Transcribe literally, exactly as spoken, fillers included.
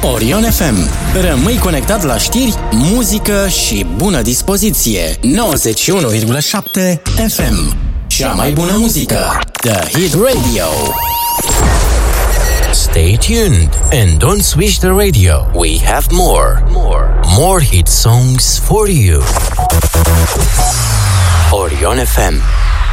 Orion F M. Rămâi conectat la știri, muzică și bună dispoziție. nouăzeci și unu virgulă șapte F M. Cea mai bună muzică. The Hit Radio. Stay tuned and don't switch the radio. We have more, more, more hit songs for you. Orion F M.